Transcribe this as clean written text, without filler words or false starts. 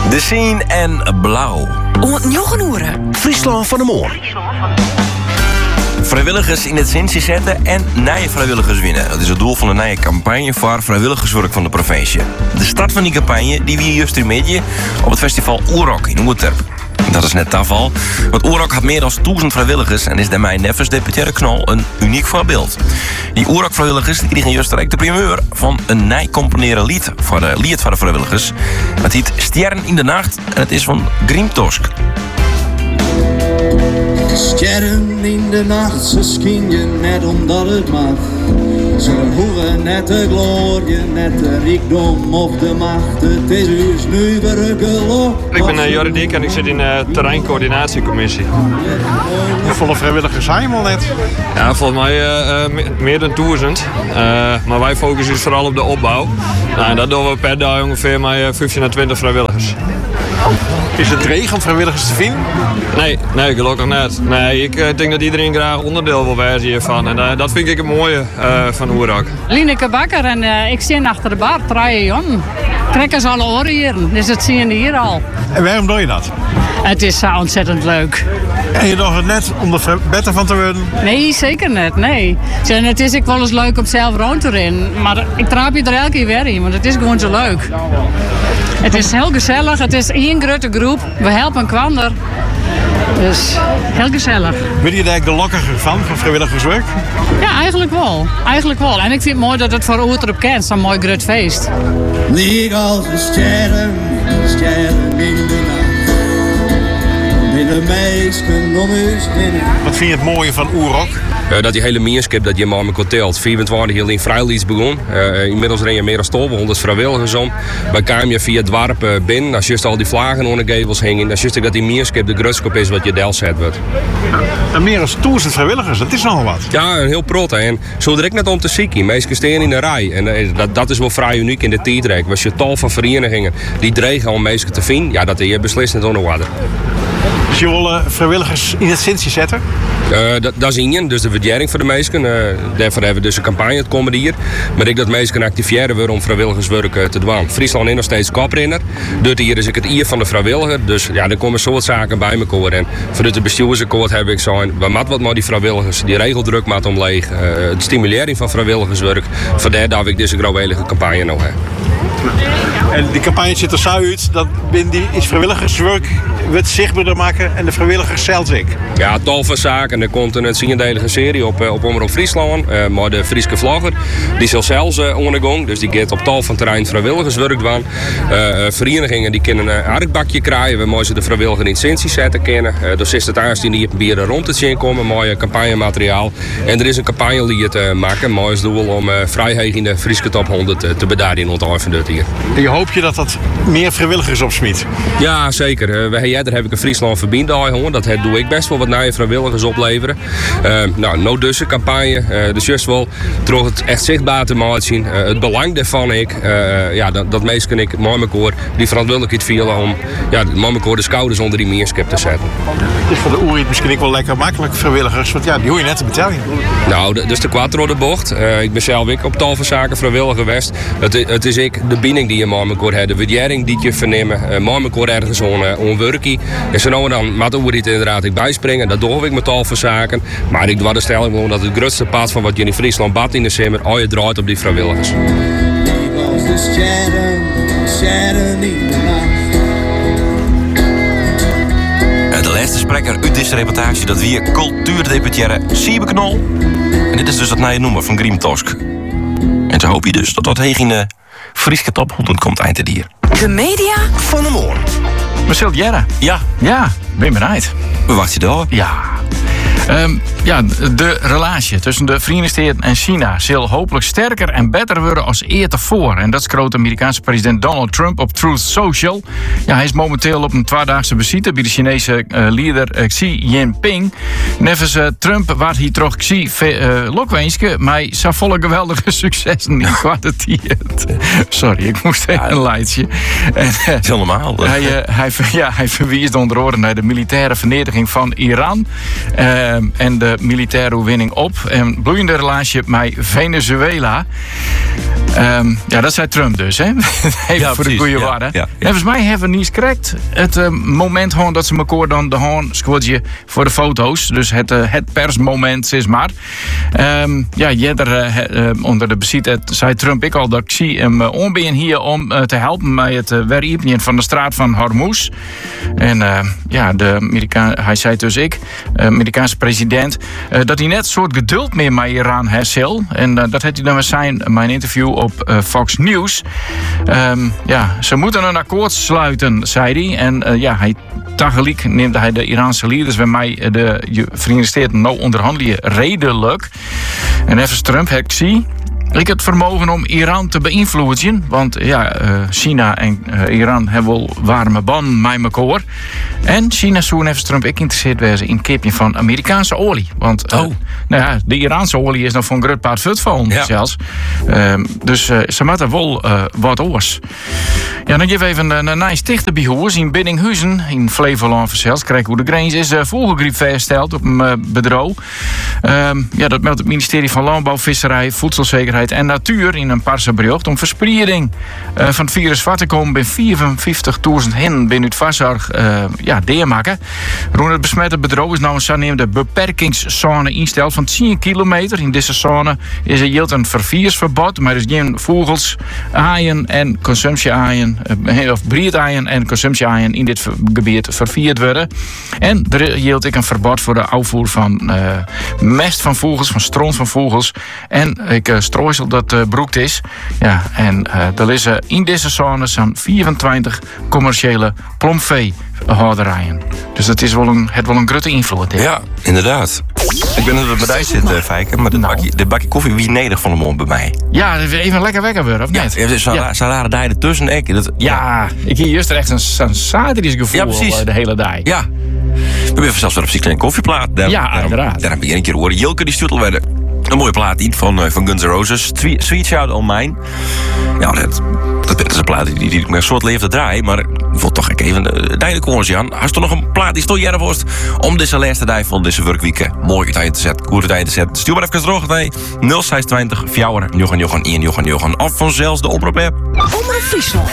De Scene en Blauw. Om 9 uur. Friesland van de Moor. Vrijwilligers in het zintje zetten en nieuwe vrijwilligers winnen. Dat is het doel van de nieuwe campagne voor vrijwilligerswerk van de provincie. De start van die campagne die wie juist in midden op het festival Oerok in Oerterp. Dat is net taal, want Oerok had meer dan 1000 vrijwilligers en is daarmee neffens deputaire Knol een uniek voorbeeld. Die Oerok-vrijwilligers die kregen juist direct de primeur van een nij componeren lied voor de vrijwilligers. Het heet Sterren in de Nacht en het is van Grimtosk. Sterren in de nacht, ze schijn je net omdat het mag. Ze hoeven net de glorie, net de rijkdom of de macht. Het is dus nu verrukkelijk. Ik ben Jorrit Dik en ik zit in de terreincoördinatiecommissie. Hoeveel vrijwilligers zijn we al net? Ja, volgens mij meer dan 1000. Maar wij focussen dus vooral op de opbouw. Nou, en dat doen we per dag ongeveer met 15 à 20 vrijwilligers. Is het dreig om vrijwilligers te vinden? Nee, gelukkig net. Nee, ik denk dat iedereen graag onderdeel wil zijn hiervan. En dat vind ik het mooie van Oerok. Lineke Bakker en ik sta achter de bar, 3 jongen. Trekken ze alle oren hier, dus dat zie je hier al. En waarom doe je dat? Het is zo ontzettend leuk. En je doet het net om er beter van te worden? Nee, zeker net, nee. En het is ook wel eens leuk om zelf rond te rennen. Maar ik traap je er elke keer weer in, want het is gewoon zo leuk. Het is heel gezellig, het is één grote groep. We helpen kwander. Dus heel gezellig. Ben je daar de lokkiger van vrijwilligerswerk? Ja, eigenlijk wel. En ik vind het mooi dat het voor Oerterp kent, zo'n mooi groot feest. Lieg als de sterren in de nacht. In de meesten om ons heen. Wat vind je het mooie van Oerok? Dat die hele meerskip dat je maar kon telt. 24 heel in vrijlieds begon. Inmiddels ren je meer dan 1200 vrijwilligers om. Wij kwamen je via het dorp binnen. Als je al die vlaggen onder de gevels hingen, dan zie je dat die meerskip de grootskop is wat je deel zet wordt. En meer dan 1000 vrijwilligers, dat is nogal wat. Ja, een heel prot. En zo direct net om te zieken. Meesten staan in een rij. En dat is wel vrij uniek in de tijdrek. Was je tal van verenigingen die dreigen om meesten te vinden, ja, dat je beslist niet onderwaarder. Dus je wil vrijwilligers in het zintje zetten? Dat is één, dus de waardering voor de meesten. Daarvoor hebben we dus een campagne het komende jaar. Maar ik dat meesten activeren worden om vrijwilligerswerk te doen. Friesland is nog steeds koprenner. Dit hier is ik het ier van de vrijwilliger. Dus ja, er komen soort zaken bij elkaar. En voor het bestuursakkoord heb ik zo we moeten wat maar die vrijwilligers, die regeldruk maat omleeg. De stimulering van vrijwilligerswerk. Vandaar dat ik deze grote campagne nog heb. En die campagne ziet er zo uit dat binnen die is vrijwilligerswerk wordt zichtbaarder maken en de vrijwilligers zelfs ik. Ja, tal van zaken. Er komt een 10-delige serie op Omroep Friesland. Maar de Frieske Vlogger, die zal zelfs ondergang. Dus die gaat op tal van terrein vrijwilligerswerk doen. Verenigingen die kunnen een arkbakje krijgen. We mogen ze de vrijwilliger in Cincy zetten kennen. Dus is het aanstaan die bieren rond het zien komen. Mooi campagnemateriaal. En er is een campagne te maken. Mooi als doel om vrijheid in de Frieske top 100 te bedaren in onthouden van dit hier. En je hoop je dat meer vrijwilligers opsmiet? Ja, zeker. Daar heb ik een Friesland Verbinding. Dat doe ik best wel wat naar je vrijwilligers opleveren. Nou dus een campagne. Dus juist wel terug het echt zichtbaar te maken zien. Het belang daarvan dat meest kan ik met elkaar die verantwoordelijkheid vielen om met elkaar de schouders onder die meerskip te zetten. Het is voor de oerriet misschien ook wel lekker makkelijk vrijwilligers, want ja, die hoor je net te betalen. Nou, dus de quattro de bocht. Ik ben zelf ook op tal van zaken vrijwilliger geweest. Het is ik de binding die je met elkaar hebt, de waardering die je vernemen, met elkaar ergens onwerkie. En zo nou dan met de oerriet inderdaad ik bijspringen, dat doe ik met tal van zaken. Maar ik doe de stelling gewoon dat het grootste pad van wat je in Friesland bad in de zomer, al je draait op die vrijwilligers. De laatste spreker uit deze reportage dat weer cultuurdeputaire Siebe Knol. En dit is dus dat nieuwe nummer van Grimtosk. En zo hoop je dus dat heen in de Frieske top 100 komt eind het hier. De media van de morgen. Marcel Jerre. Ja. Ja, ben je bereid? Wacht je door? Ja. De relatie tussen de Verenigde Staten en China zal hopelijk sterker en beter worden als eerder tevoren. En dat schreeuwt de Amerikaanse president Donald Trump op Truth Social. Ja, hij is momenteel op een 2-daagse visite bij de Chinese leider Xi Jinping. Nevens Trump waard hij toch Xi Lokwenske, maar zou volle geweldige successen in kwartetiert. Sorry, ik moest even een leidje. Dat is normaal. Hij verwiest onder andere naar de militaire vernietiging van Iran. En de militaire winning op. En bloeiende relatie met Venezuela. Ja, dat zei Trump dus, hè? Even voor de goede waarde. Ja. En volgens mij hebben we niet correct het moment gewoon dat ze elkaar dan de hoorn squadje voor de foto's. Dus het persmoment, is maar. Onder de bezit zei Trump ik al dat ik zie hem onbeen hier om te helpen bij het werken van de straat van Hormuz. En hij zei dus Amerikaanse president, dat hij net een soort geduld meer met Iran heeft. En dat had hij dan zijn mijn interview op Fox News. Ze moeten een akkoord sluiten, zei hij. En tegelijk neemt hij de Iraanse leiders bij mij de Verenigde Staten nou onderhandelen redelijk. En even Trump, ik zie ik het vermogen om Iran te beïnvloeden. Want China en Iran hebben wel warme banden met elkaar. En China zou even Trump ik geïnteresseerd wezen in het kipje van Amerikaanse olie. Want de Iraanse olie is nog van een groot paar futvallen zelfs. Dus ze moeten wel wat oors. Ja, dan geef even een nice dichter bij hoors in Biddinghuizen in Flevoland verzeld. Krijg hoe de grens is vogelgriep vastgesteld op een bedrijf. Dat meldt het ministerie van Landbouw, Visserij, Voedselzekerheid en Natuur in een parsenbericht om verspreiding van het virus wat te komen bij 54.000 hen binnen het vastzorg deermaken. Rond het besmette bedrijf is nou een zogenaamde beperkingszone insteld van 10 kilometer. In deze zone is er geldt een verviersverbod, maar er is geen vogels, aaien en consumptieaaien of breedaaien en consumptieaaien in dit gebied vervierd worden. En er geldt ik een verbod voor de afvoer van mest van vogels, van stront van vogels en strooisel dat broekt is. Ja, en er is in deze zone zo'n 24 commerciële plomveehouderijen. Dus dat is wel een grote invloed. Hè? Ja, inderdaad. Ik ben er bij zit, Fijke, maar de bakje koffie wie nederig van de mond bij mij. Ja, even lekker wekker worden, of niet? Ja, zo'n rare dag ertussen. Ik heb juist echt een satirisch gevoel de hele dag. Ja. We hebben zelfs wel op zich een koffieplaat. Uiteraard. Daar heb je een keer horen. Jilke die stuurt alweer een mooie plaat in van Guns N' Roses. Sweet Child O' Mine. Ja, dat is een plaat die ik met een soort leefde draai. Maar ik wil toch even de koers, Jan. Als er nog een plaat die toch jij was om deze laatste dag van deze werkweken mooi uit te zetten, goed uit te zetten. Stuur maar even terug naar 0620 4 Johan of vanzelfs de oproep. Omroep Friesland.